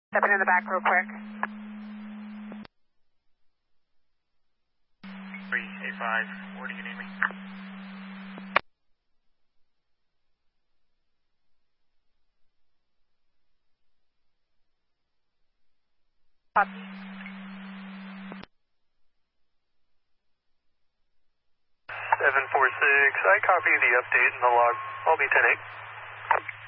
Stepping in the back real quick. 385, where do you need me? Copy. 746, I copy the update in the log. I'll be 10-8.